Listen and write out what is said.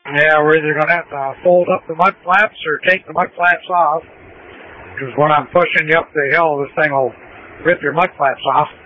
Yeah, we're either going to have to fold up the mud flaps or take the mud flaps off. Because when I'm pushing you up the hill, this thing will rip your mud flaps off.